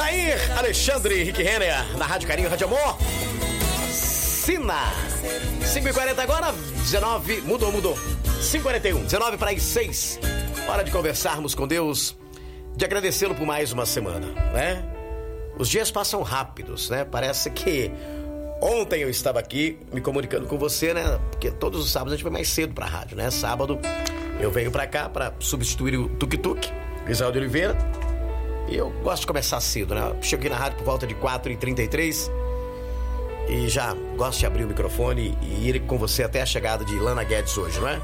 Jair Alexandre Henrique Renner, na Rádio Carinho, Rádio Amor. Sina. 5h40 agora, 19, mudou. 5h41, 19 para as 6. Hora de conversarmos com Deus, de agradecê-lo por mais uma semana, né? Os dias passam rápidos, né? Parece que ontem eu estava aqui me comunicando com você, né? Porque todos os sábados a gente vai mais cedo pra rádio, né? Sábado eu venho pra cá pra substituir o Tuk-Tuk, Israel de Oliveira. E eu gosto de começar cedo, né? Chego aqui na rádio por volta de 4h33 e já gosto de abrir o microfone e ir com você até a chegada de Ilana Guedes hoje, não é?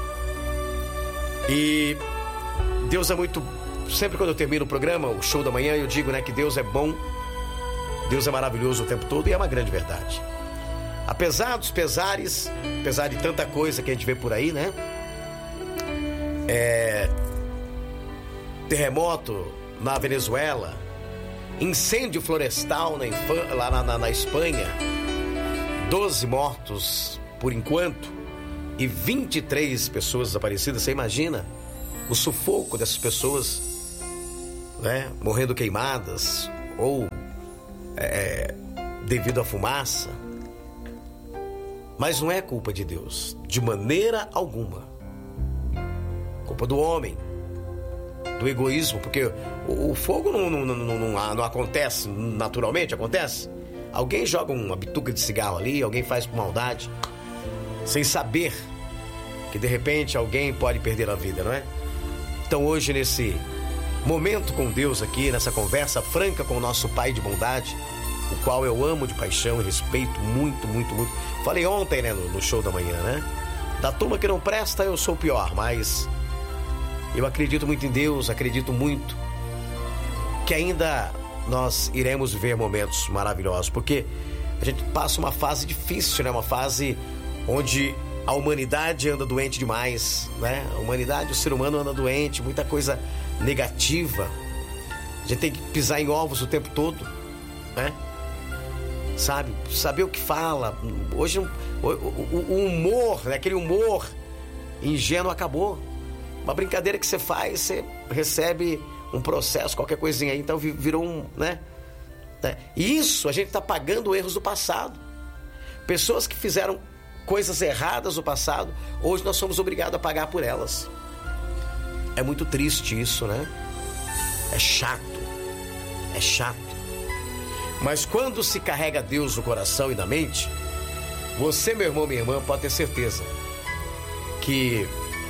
E Deus é muito... Sempre quando eu termino o programa, o show da manhã, eu digo, né, que Deus é bom, Deus é maravilhoso o tempo todo, e é uma grande verdade. Apesar dos pesares, apesar de tanta coisa que a gente vê por aí, né? Terremoto na Venezuela, incêndio florestal lá na Espanha, 12 mortos por enquanto e 23 pessoas desaparecidas. Você imagina o sufoco dessas pessoas, né, morrendo queimadas ou devido à fumaça. Mas não é culpa de Deus, de maneira alguma. Culpa do homem, do egoísmo, porque o fogo não acontece naturalmente, acontece. Alguém joga uma bituca de cigarro ali, alguém faz por maldade, sem saber que de repente alguém pode perder a vida, não é? Então hoje, nesse momento com Deus aqui, nessa conversa franca com o nosso Pai de bondade, o qual eu amo de paixão e respeito muito, muito, muito. Falei ontem, né, no show da manhã, né? Da turma que não presta, eu sou o pior, mas eu acredito muito em Deus, acredito muito que ainda nós iremos viver momentos maravilhosos, porque a gente passa uma fase difícil, né? Uma fase onde a humanidade anda doente demais, né? A humanidade, o ser humano anda doente, muita coisa negativa. A gente tem que pisar em ovos o tempo todo, né? Sabe? Saber o que fala. Hoje o humor, né? Aquele humor ingênuo acabou. Uma brincadeira que você faz, você recebe um processo, qualquer coisinha aí, então virou um, né? E isso a gente está pagando erros do passado. Pessoas que fizeram coisas erradas no passado, hoje nós somos obrigados a pagar por elas. É muito triste isso, né? É chato. Mas quando se carrega Deus no coração e na mente, você, meu irmão, minha irmã, pode ter certeza que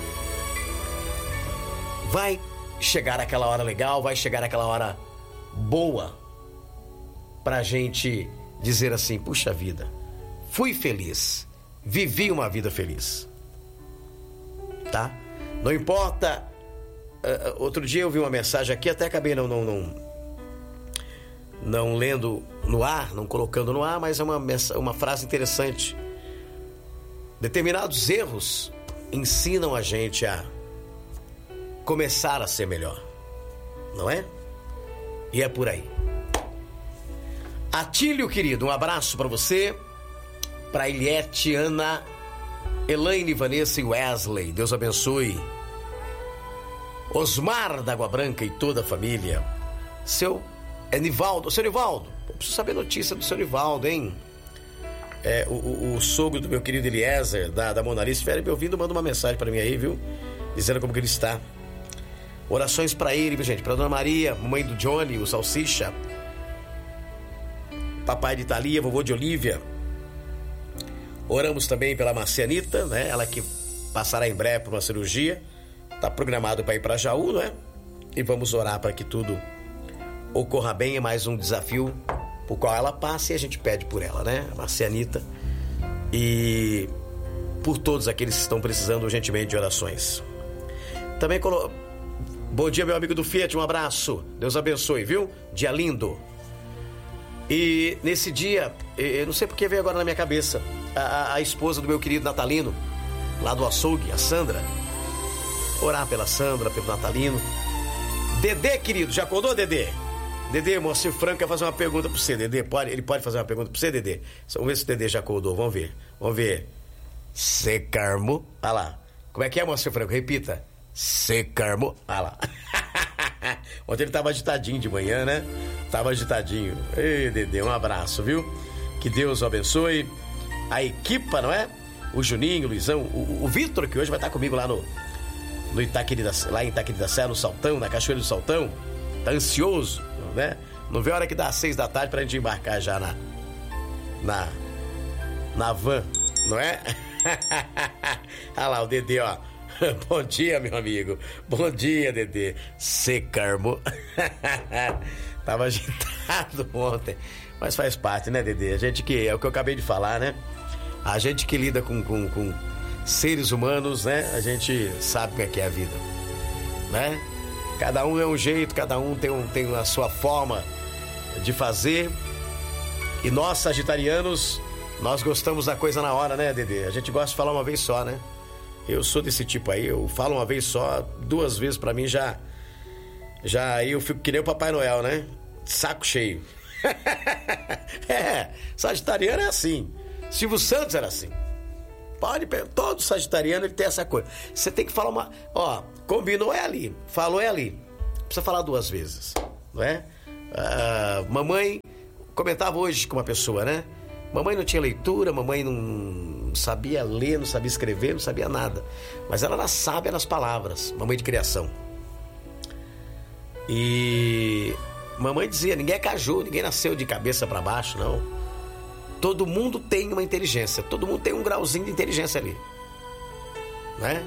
vai chegar aquela hora legal, vai chegar aquela hora boa pra gente dizer assim: puxa vida, fui feliz, vivi uma vida feliz, tá? Não importa. Outro dia eu vi uma mensagem aqui, até acabei não lendo no ar, não colocando no ar, mas é uma frase interessante. Determinados erros ensinam a gente a começar a ser melhor, não é? E é por aí. Atílio, querido, um abraço pra você, pra Eliette, Ana, Elaine, Vanessa e Wesley, Deus abençoe. Osmar da Água Branca e toda a família. Seu Nivaldo, eu preciso saber notícia do seu Nivaldo, hein? O sogro do meu querido Eliezer, da Mona Lisa, estiver me ouvindo, manda uma mensagem pra mim aí, viu? Dizendo como que ele está. Orações pra ele, viu, gente? Pra Dona Maria, mamãe do Johnny, o Salsicha, papai de Thalia, vovô de Olívia. Oramos também pela Marcianita, né? Ela que passará em breve por uma cirurgia. Tá programado para ir para Jaú, né? E vamos orar para que tudo ocorra bem. É mais um desafio por qual ela passa e a gente pede por ela, né? A Marcianita. E por todos aqueles que estão precisando urgentemente de orações. Também bom dia, meu amigo do Fiat, um abraço. Deus abençoe, viu? Dia lindo. E nesse dia, eu não sei porque veio agora na minha cabeça, a esposa do meu querido Natalino, lá do açougue, a Sandra. Orar pela Sandra, pelo Natalino. Dedê, querido, já acordou, Dedê? Dedê, Moacir Franco quer fazer uma pergunta pra você, Dedê. Ele pode fazer uma pergunta pra você, Dedê? Vamos ver se o Dedê já acordou, vamos ver. Secarmo. Olha lá. Como é que é, Moacir Franco? Repita. Secarmo. Olha lá. Ontem ele tava agitadinho de manhã, né? Tava agitadinho. Ei, Dedê, um abraço, viu? Que Deus o abençoe. A equipa, não é? O Juninho, o Luizão, o Vitor, que hoje vai estar comigo lá no Itaqueri lá em Itaqueri da Serra, no Saltão, na Cachoeira do Saltão. Tá ansioso, né? Não vê a hora que dá às 6 da tarde pra gente embarcar já na van, não é? Olha lá o Dedê, ó. Bom dia, meu amigo. Bom dia, Dedê. Secarmo. Tava agitado ontem. Mas faz parte, né, Dedê? A gente que... É o que eu acabei de falar, né? A gente que lida com seres humanos, né? A gente sabe como é que é a vida, né? Cada um é um jeito, cada um tem a sua forma de fazer. E nós, sagitarianos, nós gostamos da coisa na hora, né, Dedê? A gente gosta de falar uma vez só, né? Eu sou desse tipo aí, eu falo uma vez só, 2 vezes pra mim já aí eu fico que nem o Papai Noel, né? Saco cheio. Sagitariano é assim. Silvio Santos era assim. Todo sagitariano ele tem essa coisa. Você tem que falar combinou é ali, falou é ali. Não precisa falar 2 vezes, não é? Mamãe comentava hoje com uma pessoa, né? Mamãe não tinha leitura, mamãe não sabia ler, não sabia escrever, não sabia nada. Mas ela era sábia nas palavras, mamãe de criação. E mamãe dizia, ninguém é caju, ninguém nasceu de cabeça para baixo, não. Todo mundo tem uma inteligência, todo mundo tem um grauzinho de inteligência ali, né?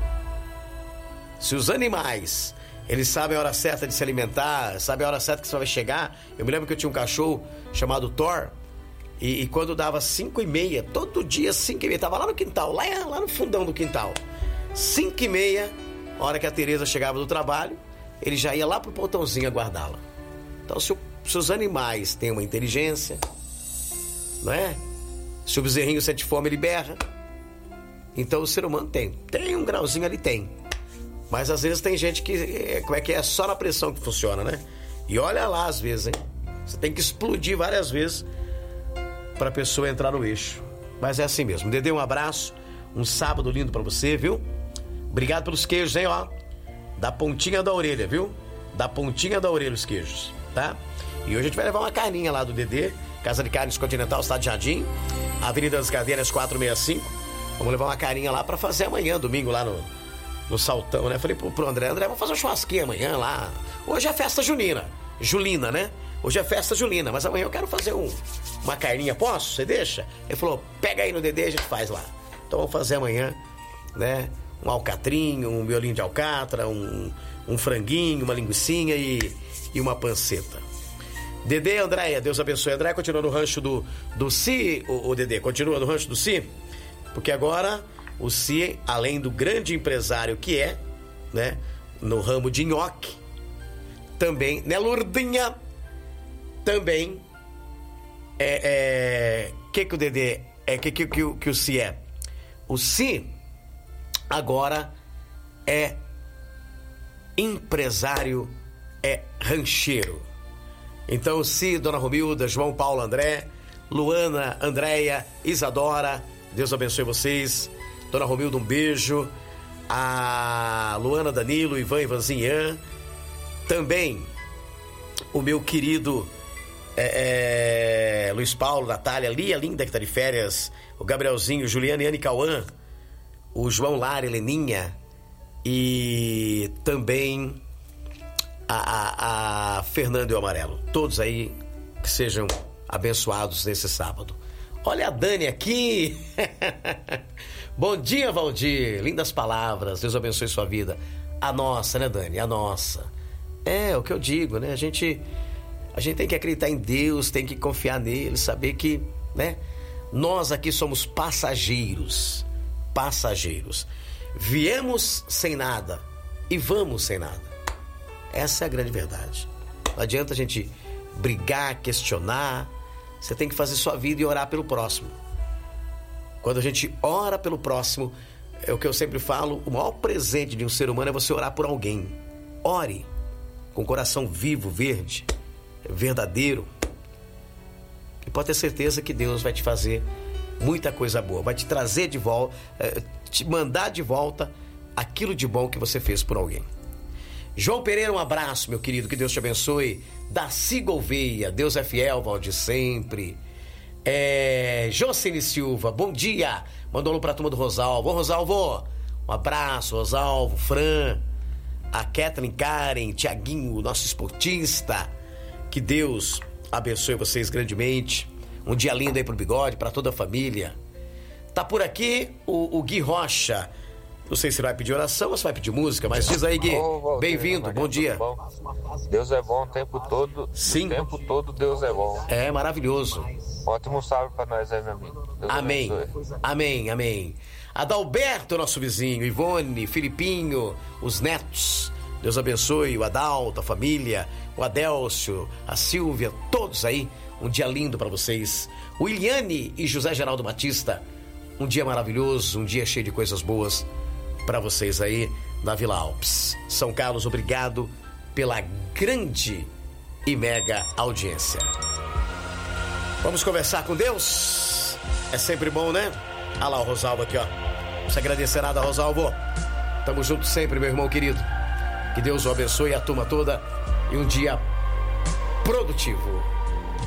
Se os animais, eles sabem a hora certa de se alimentar, sabem a hora certa que você vai chegar. Eu me lembro que eu tinha um cachorro chamado Thor, e quando dava 5h30, todo dia 5h30, tava lá no quintal, lá no fundão do quintal, 5h30, a hora que a Tereza chegava do trabalho, ele já ia lá pro portãozinho aguardá-la. Então, se os animais têm uma inteligência, não é? Se o bezerrinho sente fome, ele berra. Então o ser humano tem um grauzinho ali, tem. Mas às vezes tem gente que, como é que é? Só na pressão que funciona, né? E olha lá às vezes, hein? Você tem que explodir várias vezes pra pessoa entrar no eixo. Mas é assim mesmo. Dedê, um abraço, um sábado lindo pra você, viu? Obrigado pelos queijos, hein, ó. Da pontinha da orelha, viu? Da pontinha da orelha os queijos, tá? E hoje a gente vai levar uma carninha lá do Dedê, Casa de Carnes Continental, Estado de Jardim, Avenida das Cadeiras 465. Vamos levar uma carninha lá pra fazer amanhã, domingo, lá no Saltão, né? Falei pro André, vamos fazer um churrasquinho amanhã lá. Hoje é festa julina, né? Hoje é festa julina, mas amanhã eu quero fazer uma carninha, posso? Você deixa? Ele falou, pega aí no Dedê, a gente faz lá. Então vamos fazer amanhã, né? Um alcatrinho, um miolinho de alcatra, um franguinho, uma linguicinha e uma panceta. Dedê, Andréia, Deus abençoe. Andréia continua no rancho do Si, o Dedê, continua no rancho do Si, porque agora o Si, além do grande empresário que é, né, no ramo de nhoque, também, né, Lourdinha, também que o Dedê que o Si é? O Si agora é empresário, é rancheiro. Então, Si, Dona Romilda, João Paulo André, Luana, Andréia, Isadora, Deus abençoe vocês. Dona Romilda, um beijo. A Luana, Danilo, Ivanzinha. Também o meu querido Luiz Paulo, Natália, Lia Linda, que tá de férias, o Gabrielzinho, Juliana, Iane Cauã, o João Lara, Heleninha, e também a Fernando e o Amarelo. Todos aí que sejam abençoados nesse sábado. Olha a Dani aqui. Bom dia, Valdir. Lindas palavras. Deus abençoe sua vida. A nossa, né, Dani? A nossa. É o que eu digo, né? A gente tem que acreditar em Deus, tem que confiar nele, saber que, né? Nós aqui somos passageiros. Viemos sem nada e vamos sem nada. Essa é a grande verdade. Não adianta a gente brigar, questionar. Você tem que fazer sua vida e orar pelo próximo. Quando a gente ora pelo próximo, é o que eu sempre falo, o maior presente de um ser humano é você orar por alguém. Ore com o coração vivo, verde, verdadeiro. E pode ter certeza que Deus vai te fazer muita coisa boa. Vai te trazer de volta, te mandar de volta aquilo de bom que você fez por alguém. João Pereira, um abraço, meu querido, que Deus te abençoe. Darcy Gouveia, Deus é fiel, Valde sempre. Jocely Silva, bom dia. Mandou um pra turma do Rosalvo. Ô, Rosalvo, um abraço, Rosalvo, Fran, a Kathleen, Karen, Tiaguinho, nosso esportista. Que Deus abençoe vocês grandemente. Um dia lindo aí pro Bigode, pra toda a família. Tá por aqui o Gui Rocha. Não sei se vai pedir oração ou se vai pedir música, mas diz aí, Gui. Bem-vindo, bom dia. Bom. Deus é bom o tempo todo. Sim. O tempo todo Deus é bom. É maravilhoso. Ótimo sábado pra nós, meu amigo. Deus amém. abençoe. Amém, amém. Adalberto, nosso vizinho, Ivone, Filipinho, os netos. Deus abençoe o Adalto, a família, o Adélcio, a Silvia, todos aí. Um dia lindo pra vocês. O Iliane e José Geraldo Batista. Um dia maravilhoso, um dia cheio de coisas boas para vocês aí na Vila Alpes. São Carlos, obrigado pela grande e mega audiência. Vamos conversar com Deus? É sempre bom, né? Olha lá o Rosalvo aqui, ó. Não se agradecer nada, Rosalvo. Tamo junto sempre, meu irmão querido. Que Deus o abençoe, a turma toda, e um dia produtivo.